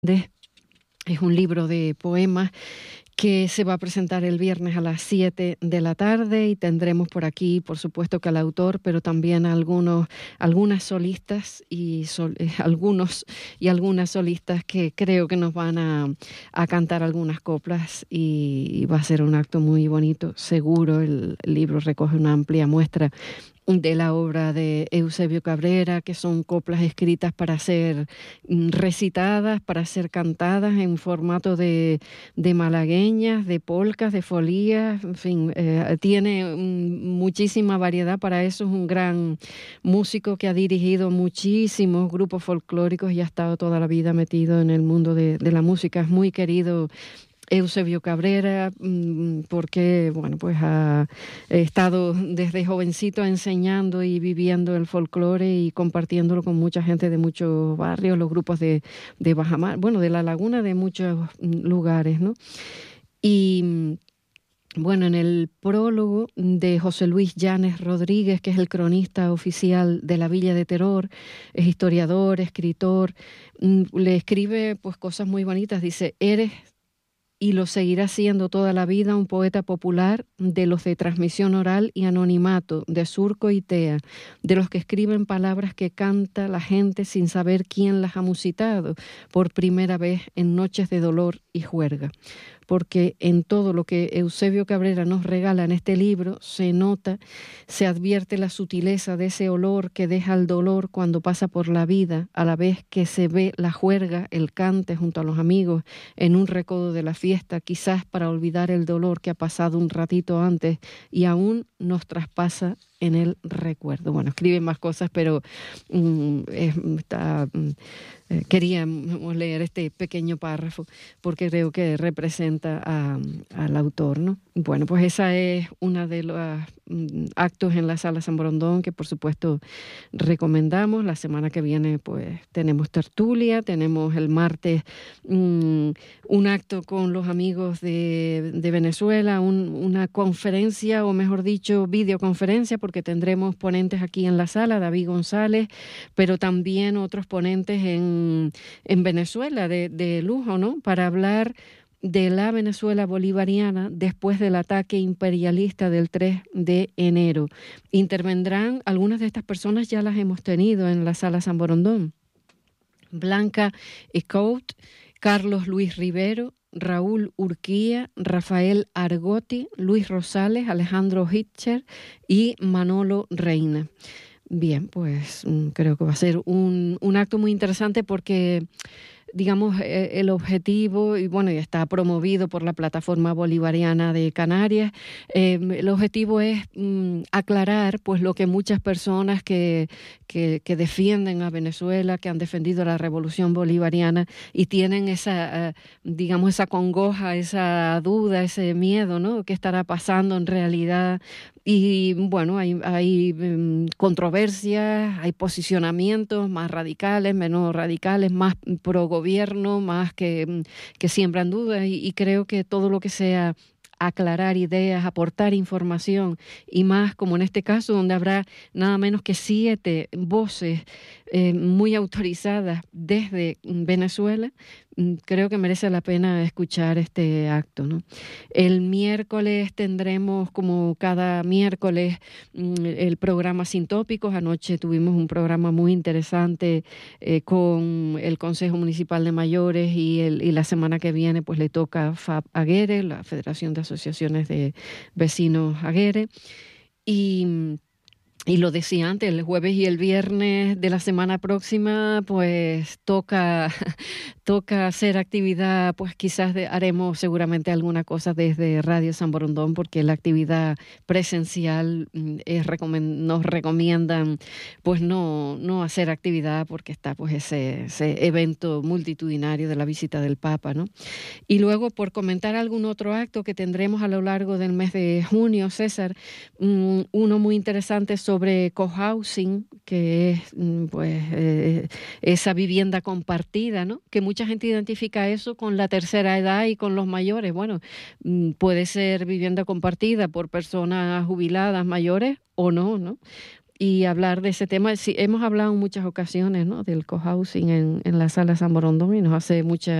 Es un libro de poemas que se va a presentar el viernes a las 7 de la tarde y tendremos por aquí, por supuesto, que al autor, pero también algunas solistas algunos y algunas solistas que creo que nos van a cantar algunas coplas y va a ser un acto muy bonito, seguro. El libro recoge una amplia muestra de la obra de Eusebio Cabrera, que son coplas escritas para ser recitadas, para ser cantadas en formato de malagueñas, de polcas, de folías, en fin, tiene muchísima variedad. Para eso es un gran músico que ha dirigido muchísimos grupos folclóricos y ha estado toda la vida metido en el mundo de la música. Es muy querido Eusebio Cabrera, porque bueno, pues ha estado desde jovencito enseñando y viviendo el folclore y compartiéndolo con mucha gente de muchos barrios, los grupos de Bajamar, bueno, de La Laguna, de muchos lugares, ¿no? Y bueno, en el prólogo de José Luis Llanes Rodríguez, que es el cronista oficial de la Villa de Teror, es historiador, escritor, le escribe pues cosas muy bonitas. Dice: eres y lo seguirá siendo toda la vida un poeta popular, de los de transmisión oral y anonimato, de surco y tea, de los que escriben palabras que canta la gente sin saber quién las ha musitado por primera vez en noches de dolor y juerga. Porque en todo lo que Eusebio Cabrera nos regala en este libro se nota, se advierte la sutileza de ese olor que deja el dolor cuando pasa por la vida, a la vez que se ve la juerga, el cante junto a los amigos en un recodo de la fiesta, quizás para olvidar el dolor que ha pasado un ratito antes y aún nos traspasa en el recuerdo. Bueno, escribe más cosas, pero queríamos leer este pequeño párrafo porque creo que representa al autor, ¿no? Bueno, pues esa es una de los actos en la Sala San Borondón que por supuesto recomendamos. La semana que viene pues tenemos tertulia, tenemos el martes un acto con los amigos de Venezuela, una conferencia, o mejor dicho, videoconferencia, porque tendremos ponentes aquí en la sala, David González, pero también otros ponentes en Venezuela de lujo, ¿no? Para hablar de la Venezuela bolivariana después del ataque imperialista del 3 de enero. Intervendrán, algunas de estas personas ya las hemos tenido en la Sala San Borondón: Blanca Ecout, Carlos Luis Rivero, Raúl Urquía, Rafael Argotti, Luis Rosales, Alejandro Hitcher y Manolo Reina. Bien, pues creo que va a ser un acto muy interesante porque, digamos, el objetivo, y bueno, y está promovido por la Plataforma Bolivariana de Canarias, el objetivo es aclarar pues lo que muchas personas que defienden a Venezuela, que han defendido la revolución bolivariana y tienen esa, digamos, esa congoja, esa duda, ese miedo, ¿no? ¿Qué estará pasando en realidad? Y bueno, hay controversias, hay posicionamientos más radicales, menos radicales, más pro gobierno, más que siembran dudas, y creo que todo lo que sea aclarar ideas, aportar información, y más como en este caso donde habrá nada menos que 7 voces muy autorizadas desde Venezuela, creo que merece la pena escuchar este acto, ¿no? El miércoles tendremos, como cada miércoles, el programa Sin Tópicos. Anoche tuvimos un programa muy interesante con el Consejo Municipal de Mayores y la semana que viene pues le toca a FAB Aguere, la Federación de Asociaciones de Vecinos Aguere. Y lo decía antes, el jueves y el viernes de la semana próxima, pues toca hacer actividad, pues quizás haremos seguramente alguna cosa desde Radio San Borondón, porque la actividad presencial nos recomiendan pues no hacer actividad porque está pues ese evento multitudinario de la visita del Papa, ¿no? Y luego, por comentar algún otro acto que tendremos a lo largo del mes de junio, César, uno muy interesante sobre cohousing, que es esa vivienda compartida, ¿no? Que mucha gente identifica eso con la tercera edad y con los mayores. Bueno, puede ser vivienda compartida por personas jubiladas mayores o no, ¿no? y hablar de ese tema. Sí, hemos hablado en muchas ocasiones, ¿no?, del cohousing en la Sala San Borondón y nos hace mucha